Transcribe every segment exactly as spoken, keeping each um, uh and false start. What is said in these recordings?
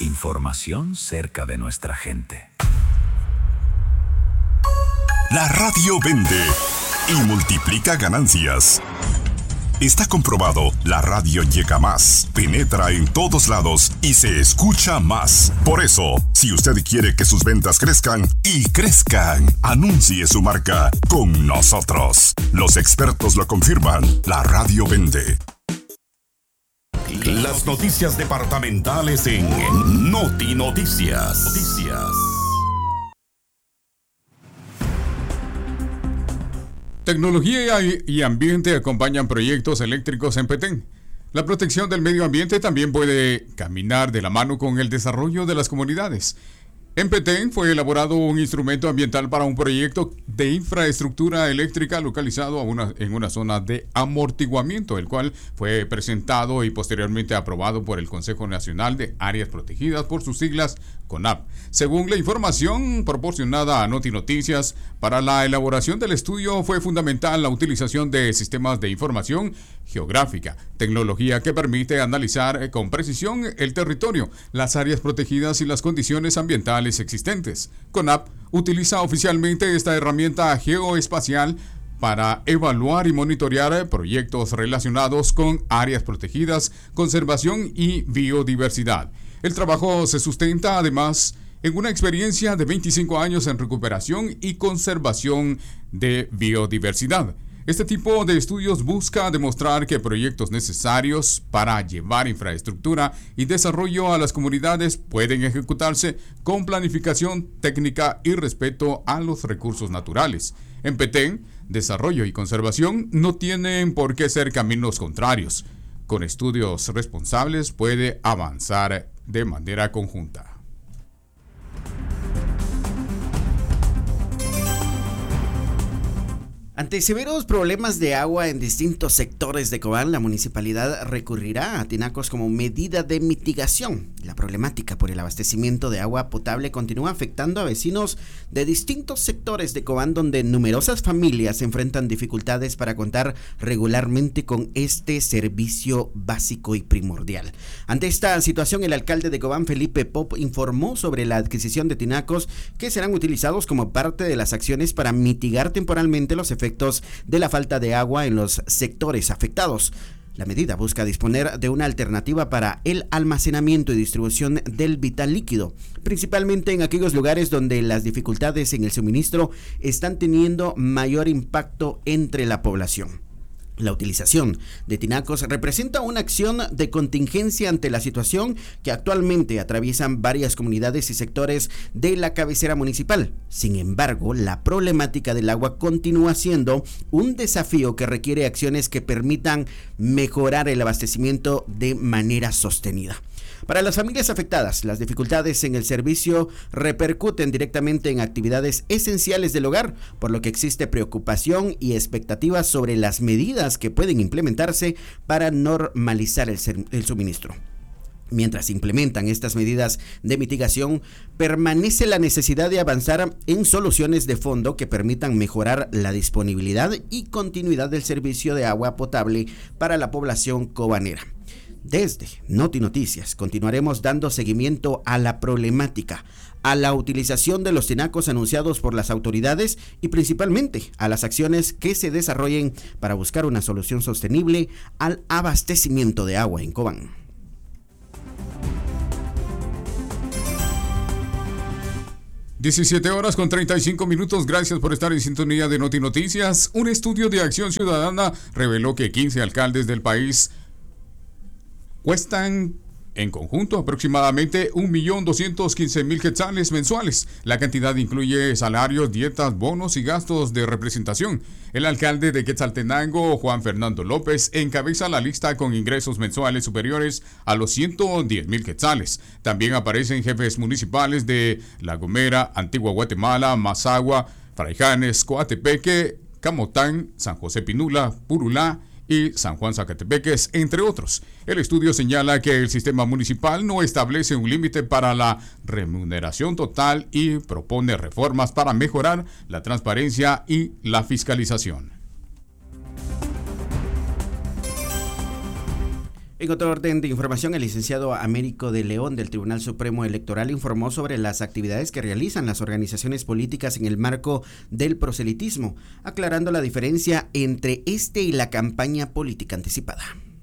Información cerca de nuestra gente. La radio vende y multiplica ganancias. Está comprobado, la radio llega más, penetra en todos lados y se escucha más. Por eso, si usted quiere que sus ventas crezcan y crezcan, anuncie su marca con nosotros. Los expertos lo confirman, la radio vende. Las noticias departamentales en Noti Noticias. Noticias. Tecnología y ambiente acompañan proyectos eléctricos en Petén. La protección del medio ambiente también puede caminar de la mano con el desarrollo de las comunidades. En Petén fue elaborado un instrumento ambiental para un proyecto de infraestructura eléctrica localizado a una, en una zona de amortiguamiento, el cual fue presentado y posteriormente aprobado por el Consejo Nacional de Áreas Protegidas, por sus siglas CONAP. Según la información proporcionada a Noti Noticias, para la elaboración del estudio fue fundamental la utilización de sistemas de información geográfica, tecnología que permite analizar con precisión el territorio, las áreas protegidas y las condiciones ambientales existentes. CONAP utiliza oficialmente esta herramienta geoespacial para evaluar y monitorear proyectos relacionados con áreas protegidas, conservación y biodiversidad. El trabajo se sustenta además en una experiencia de veinticinco años en recuperación y conservación de biodiversidad. Este tipo de estudios busca demostrar que proyectos necesarios para llevar infraestructura y desarrollo a las comunidades pueden ejecutarse con planificación técnica y respeto a los recursos naturales. En Petén, desarrollo y conservación no tienen por qué ser caminos contrarios. Con estudios responsables puede avanzar de manera conjunta. Ante severos problemas de agua en distintos sectores de Cobán, la municipalidad recurrirá a tinacos como medida de mitigación. La problemática por el abastecimiento de agua potable continúa afectando a vecinos de distintos sectores de Cobán, donde numerosas familias enfrentan dificultades para contar regularmente con este servicio básico y primordial. Ante esta situación, el alcalde de Cobán, Felipe Pop, informó sobre la adquisición de tinacos que serán utilizados como parte de las acciones para mitigar temporalmente los efectos de la falta de agua en los sectores afectados. La medida busca disponer de una alternativa para el almacenamiento y distribución del vital líquido, principalmente en aquellos lugares donde las dificultades en el suministro están teniendo mayor impacto entre la población. La utilización de tinacos representa una acción de contingencia ante la situación que actualmente atraviesan varias comunidades y sectores de la cabecera municipal. Sin embargo, la problemática del agua continúa siendo un desafío que requiere acciones que permitan mejorar el abastecimiento de manera sostenida. Para las familias afectadas, las dificultades en el servicio repercuten directamente en actividades esenciales del hogar, por lo que existe preocupación y expectativas sobre las medidas que pueden implementarse para normalizar el, el suministro. Mientras se implementan estas medidas de mitigación, permanece la necesidad de avanzar en soluciones de fondo que permitan mejorar la disponibilidad y continuidad del servicio de agua potable para la población cobanera. Desde Noti Noticias continuaremos dando seguimiento a la problemática, a la utilización de los tinacos anunciados por las autoridades y principalmente a las acciones que se desarrollen para buscar una solución sostenible al abastecimiento de agua en Cobán. diecisiete horas con treinta y cinco minutos. Gracias por estar en sintonía de Noti Noticias. Un estudio de Acción Ciudadana reveló que quince alcaldes del país cuestan en conjunto aproximadamente un millón doscientos quince mil quetzales mensuales. La cantidad incluye salarios, dietas, bonos y gastos de representación. El alcalde de Quetzaltenango, Juan Fernando López, encabeza la lista con ingresos mensuales superiores a los ciento diez mil quetzales. También aparecen jefes municipales de La Gomera, Antigua Guatemala, Mazagua, Fraijanes, Coatepeque, Camotán, San José Pinula, Purulá y San Juan Zacatepeques, entre otros. El estudio señala que el sistema municipal no establece un límite para la remuneración total y propone reformas para mejorar la transparencia y la fiscalización. En otro orden de información, el licenciado Américo de León del Tribunal Supremo Electoral informó sobre las actividades que realizan las organizaciones políticas en el marco del proselitismo, aclarando la diferencia entre este y la campaña política anticipada.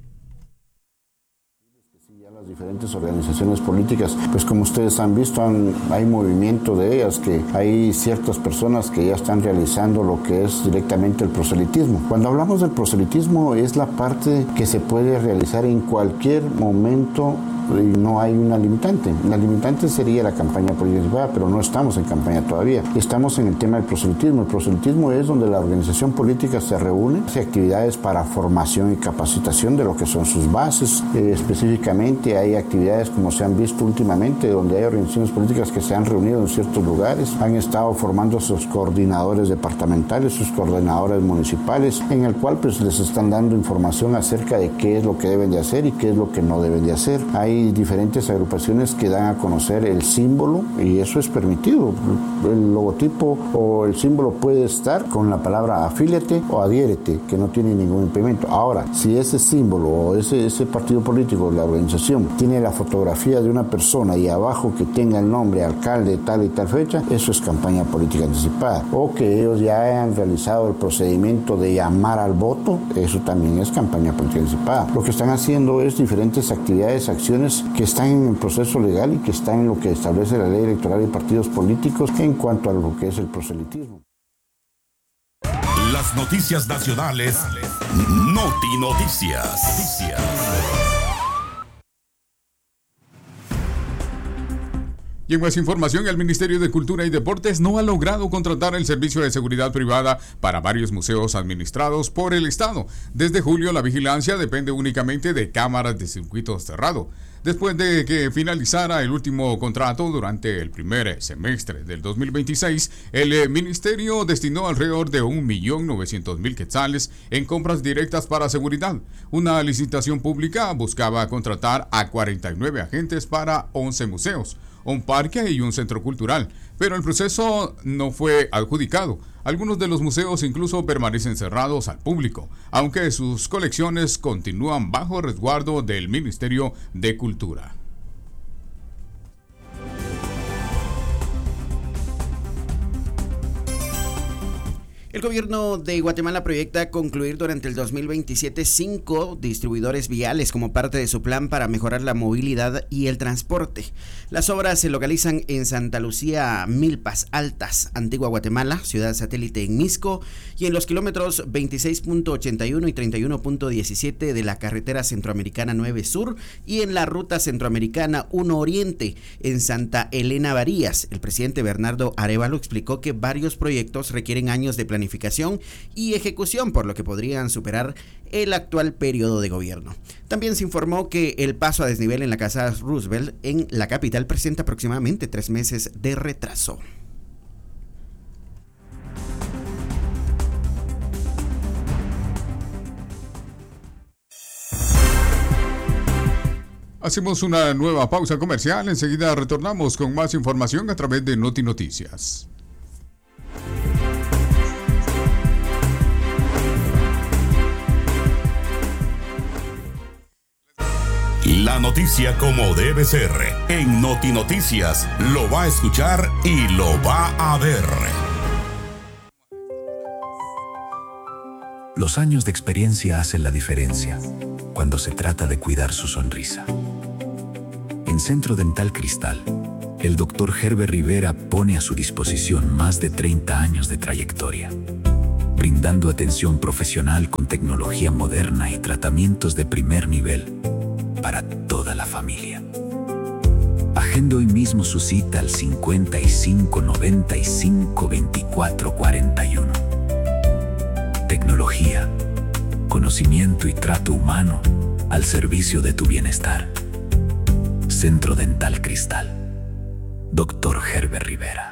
Las diferentes organizaciones políticas, pues como ustedes han visto, han, hay movimiento de ellas, que hay ciertas personas que ya están realizando lo que es directamente el proselitismo. Cuando hablamos del proselitismo es la parte que se puede realizar en cualquier momento y no hay una limitante. La limitante sería la campaña política, pero no estamos en campaña todavía. Estamos en el tema del proselitismo. El proselitismo es donde la organización política se reúne, hace actividades para formación y capacitación de lo que son sus bases. Eh, específicamente hay actividades, como se han visto últimamente, donde hay organizaciones políticas que se han reunido en ciertos lugares, han estado formando sus coordinadores departamentales, sus coordinadores municipales, en el cual pues les están dando información acerca de qué es lo que deben de hacer y qué es lo que no deben de hacer. Hay diferentes agrupaciones que dan a conocer el símbolo y eso es permitido. El logotipo o el símbolo puede estar con la palabra afíliate o adhiérete, que no tiene ningún impedimento. Ahora, si ese símbolo o ese, ese partido político, la organización, tiene la fotografía de una persona y abajo que tenga el nombre alcalde tal y tal fecha, eso es campaña política anticipada. O que ellos ya hayan realizado el procedimiento de llamar al voto, eso también es campaña política anticipada. Lo que están haciendo es diferentes actividades, acciones que están en el proceso legal y que están en lo que establece la ley electoral de partidos políticos en cuanto a lo que es el proselitismo. Las noticias nacionales, Noti Noticias. Y en más información, el Ministerio de Cultura y Deportes no ha logrado contratar el servicio de seguridad privada para varios museos administrados por el Estado. Desde julio, la vigilancia depende únicamente de cámaras de circuito cerrado. Después de que finalizara el último contrato durante el primer semestre del dos mil veintiséis, el Ministerio destinó alrededor de un millón novecientos mil quetzales en compras directas para seguridad. Una licitación pública buscaba contratar a cuarenta y nueve agentes para once museos, un parque y un centro cultural, pero el proceso no fue adjudicado. Algunos de los museos incluso permanecen cerrados al público, aunque sus colecciones continúan bajo resguardo del Ministerio de Cultura. El gobierno de Guatemala proyecta concluir durante el dos mil veintisiete cinco distribuidores viales como parte de su plan para mejorar la movilidad y el transporte. Las obras se localizan en Santa Lucía, Milpas Altas, Antigua Guatemala, ciudad satélite en Misco, y en los kilómetros veintiséis punto ochenta y uno y treinta y uno punto diecisiete de la carretera centroamericana nueve Sur y en la ruta centroamericana uno Oriente, en Santa Elena Varías. El presidente Bernardo Arévalo explicó que varios proyectos requieren años de planificación planificación y ejecución, por lo que podrían superar el actual periodo de gobierno. También se informó que el paso a desnivel en la Casa Roosevelt en la capital presenta aproximadamente tres meses de retraso. Hacemos una nueva pausa comercial. Enseguida retornamos con más información a través de Noti Noticias. La noticia como debe ser. En Noti Noticias lo va a escuchar y lo va a ver. Los años de experiencia hacen la diferencia cuando se trata de cuidar su sonrisa. En Centro Dental Cristal, el doctor Herbert Rivera pone a su disposición más de treinta años de trayectoria, brindando atención profesional con tecnología moderna y tratamientos de primer nivel para toda la familia. Agende hoy mismo su cita al cincuenta y cinco noventa y cinco veinticuatro cuarenta y uno. Tecnología, conocimiento y trato humano al servicio de tu bienestar. Centro Dental Cristal. doctor Herbert Rivera.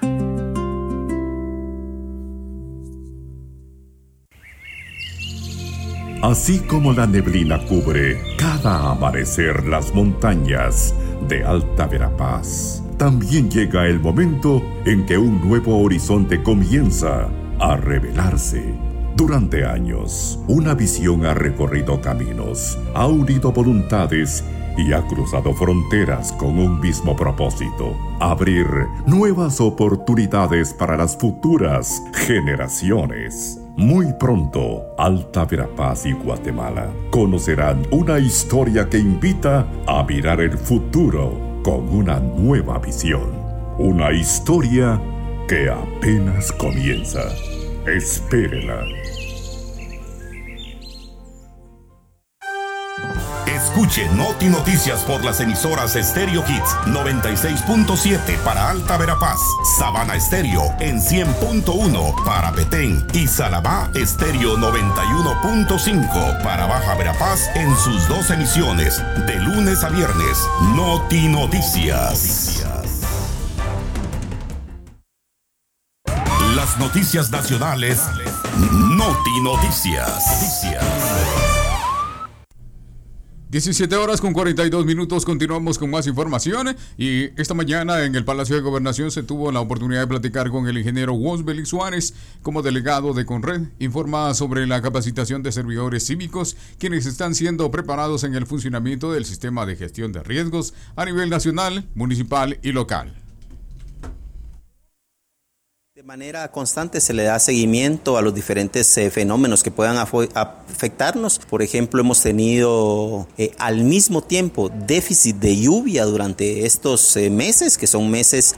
Así como la neblina cubre cada amanecer las montañas de Alta Verapaz, también llega el momento en que un nuevo horizonte comienza a revelarse. Durante años, una visión ha recorrido caminos, ha unido voluntades y ha cruzado fronteras con un mismo propósito: abrir nuevas oportunidades para las futuras generaciones. Muy pronto, Alta Verapaz y Guatemala conocerán una historia que invita a mirar el futuro con una nueva visión. Una historia que apenas comienza. Espérela. Escuche Noti Noticias por las emisoras Stereo Hits noventa y seis punto siete para Alta Verapaz, Sabana Estéreo en cien punto uno para Petén y Salabá Estéreo noventa y uno punto cinco para Baja Verapaz en sus dos emisiones, de lunes a viernes. Noti Noticias. Las noticias nacionales. Noti Noticias. diecisiete horas con cuarenta y dos minutos, continuamos con más información y esta mañana en el Palacio de Gobernación se tuvo la oportunidad de platicar con el ingeniero Wosbeli Suárez como delegado de Conred. Informa sobre la capacitación de servidores cívicos quienes están siendo preparados en el funcionamiento del sistema de gestión de riesgos a nivel nacional, municipal y local. De manera constante se le da seguimiento a los diferentes eh, fenómenos que puedan afo- afectarnos. Por ejemplo, hemos tenido eh, al mismo tiempo déficit de lluvia durante estos eh, meses, que son meses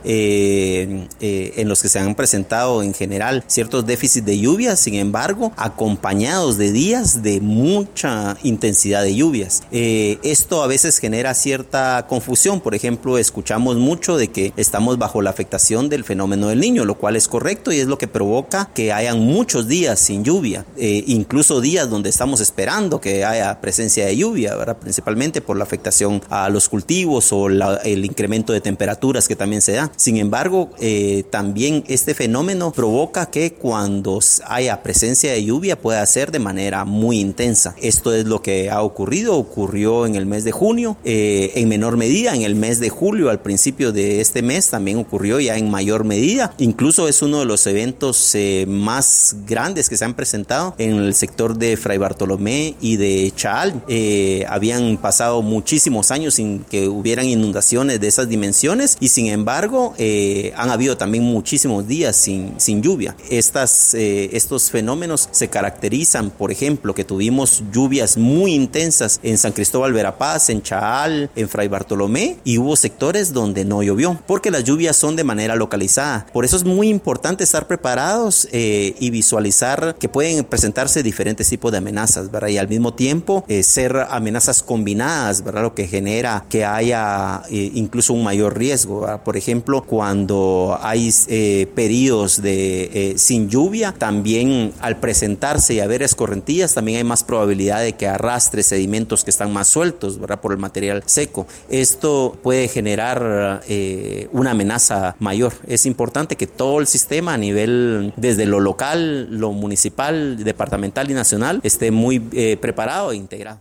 eh, eh, en los que se han presentado en general ciertos déficits de lluvia, sin embargo, acompañados de días de mucha intensidad de lluvias. Eh, esto a veces genera cierta confusión. Por ejemplo, escuchamos mucho de que estamos bajo la afectación del fenómeno del Niño, lo cual es correcto y es lo que provoca que hayan muchos días sin lluvia, eh, incluso días donde estamos esperando que haya presencia de lluvia, ¿verdad? Principalmente por la afectación a los cultivos o la, el incremento de temperaturas que también se da. Sin embargo, eh, también este fenómeno provoca que cuando haya presencia de lluvia pueda ser de manera muy intensa. Esto es lo que ha ocurrido, ocurrió en el mes de junio, eh, en menor medida, en el mes de julio, al principio de este mes también ocurrió ya en mayor medida. Incluso es uno de los eventos eh, más grandes que se han presentado en el sector de Fray Bartolomé y de Chaal. Eh, habían pasado muchísimos años sin que hubieran inundaciones de esas dimensiones y sin embargo eh, han habido también muchísimos días sin, sin lluvia. Estas, eh, estos fenómenos se caracterizan, por ejemplo, que tuvimos lluvias muy intensas en San Cristóbal Verapaz, en Chaal, en Fray Bartolomé, y hubo sectores donde no llovió, porque las lluvias son de manera localizada. Por eso es muy importante importante estar preparados eh, y visualizar que pueden presentarse diferentes tipos de amenazas, ¿verdad? Y al mismo tiempo eh, ser amenazas combinadas, ¿verdad? Lo que genera que haya eh, incluso un mayor riesgo, ¿verdad? Por ejemplo, cuando hay eh, periodos de eh, sin lluvia, también al presentarse y haber escorrentías, también hay más probabilidad de que arrastre sedimentos que están más sueltos, ¿verdad? Por el material seco. Esto puede generar eh, una amenaza mayor. Es importante que todo el sistema a nivel, desde lo local, lo municipal, departamental y nacional, esté muy eh, preparado e integrado.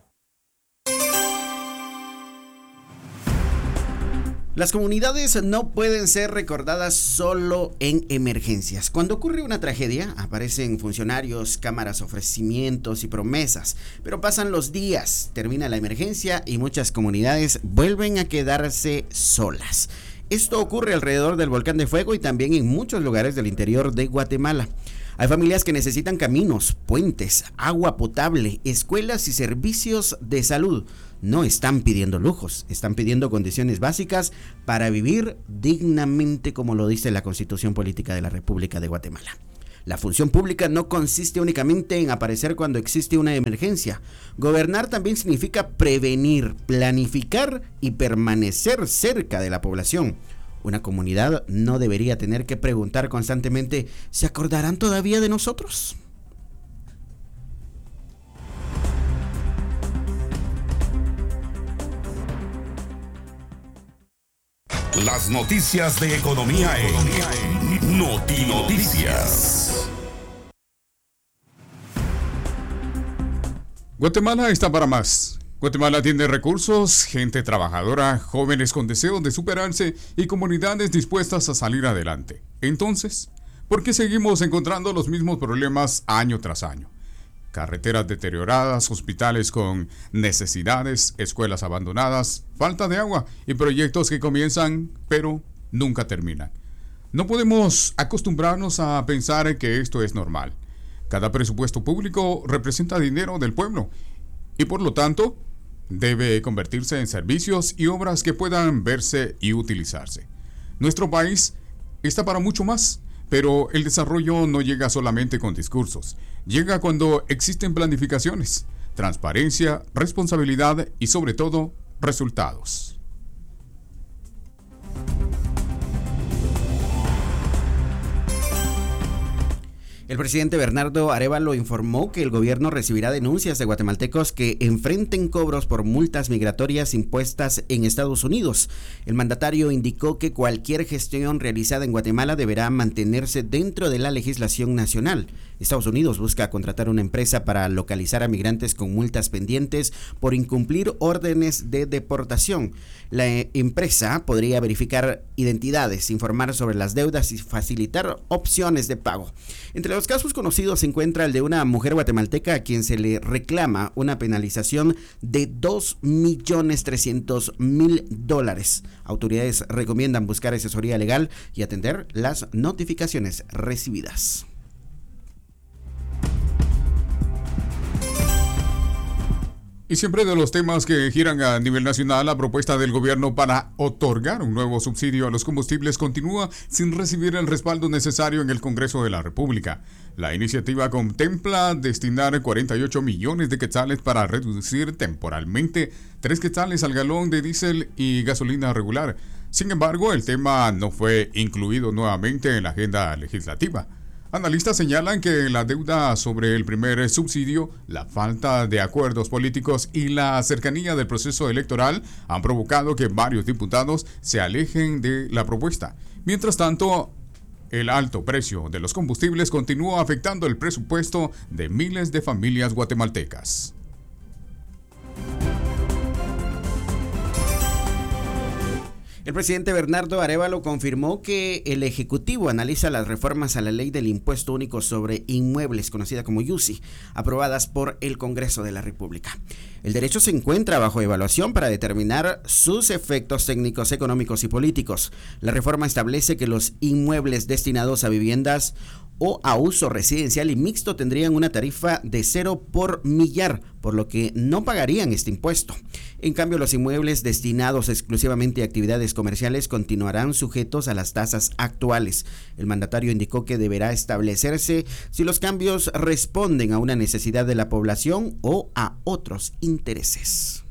Las comunidades no pueden ser recordadas solo en emergencias. Cuando ocurre una tragedia, aparecen funcionarios, cámaras, ofrecimientos y promesas. Pero pasan los días, termina la emergencia y muchas comunidades vuelven a quedarse solas. Esto ocurre alrededor del Volcán de Fuego y también en muchos lugares del interior de Guatemala. Hay familias que necesitan caminos, puentes, agua potable, escuelas y servicios de salud. No están pidiendo lujos, están pidiendo condiciones básicas para vivir dignamente, como lo dice la Constitución Política de la República de Guatemala. La función pública no consiste únicamente en aparecer cuando existe una emergencia. Gobernar también significa prevenir, planificar y permanecer cerca de la población. Una comunidad no debería tener que preguntar constantemente, ¿se acordarán todavía de nosotros? Las noticias de economía en Noti Noticias. Guatemala está para más. Guatemala tiene recursos, gente trabajadora, jóvenes con deseos de superarse y comunidades dispuestas a salir adelante. Entonces, ¿Por qué seguimos encontrando los mismos problemas año tras año? Carreteras deterioradas, hospitales con necesidades, escuelas abandonadas, falta de agua y proyectos que comienzan pero nunca terminan. No podemos acostumbrarnos a pensar que esto es normal. Cada presupuesto público representa dinero del pueblo y por lo tanto debe convertirse en servicios y obras que puedan verse y utilizarse. Nuestro país está para mucho más, pero el desarrollo no llega solamente con discursos. Llega cuando existen planificaciones, transparencia, responsabilidad y sobre todo resultados. El presidente Bernardo Arévalo informó que el gobierno recibirá denuncias de guatemaltecos que enfrenten cobros por multas migratorias impuestas en Estados Unidos. El mandatario indicó que cualquier gestión realizada en Guatemala deberá mantenerse dentro de la legislación nacional. Estados Unidos busca contratar una empresa para localizar a migrantes con multas pendientes por incumplir órdenes de deportación. La empresa podría verificar identidades, informar sobre las deudas y facilitar opciones de pago. Entre los casos conocidos se encuentra el de una mujer guatemalteca a quien se le reclama una penalización de dos millones trescientos mil dólares. Autoridades recomiendan buscar asesoría legal y atender las notificaciones recibidas. Y siempre de los temas que giran a nivel nacional, la propuesta del gobierno para otorgar un nuevo subsidio a los combustibles continúa sin recibir el respaldo necesario en el Congreso de la República. La iniciativa contempla destinar cuarenta y ocho millones de quetzales para reducir temporalmente tres quetzales al galón de diésel y gasolina regular. Sin embargo, el tema no fue incluido nuevamente en la agenda legislativa. Analistas señalan que la deuda sobre el primer subsidio, la falta de acuerdos políticos y la cercanía del proceso electoral han provocado que varios diputados se alejen de la propuesta. Mientras tanto, el alto precio de los combustibles continúa afectando el presupuesto de miles de familias guatemaltecas. El presidente Bernardo Arévalo confirmó que el Ejecutivo analiza las reformas a la Ley del Impuesto Único sobre Inmuebles, conocida como YUSI, aprobadas por el Congreso de la República. El derecho se encuentra bajo evaluación para determinar sus efectos técnicos, económicos y políticos. La reforma establece que los inmuebles destinados a viviendas o a uso residencial y mixto tendrían una tarifa de cero por millar, por lo que no pagarían este impuesto. En cambio, los inmuebles destinados exclusivamente a actividades comerciales continuarán sujetos a las tasas actuales. El mandatario indicó que deberá establecerse si los cambios responden a una necesidad de la población o a otros intereses.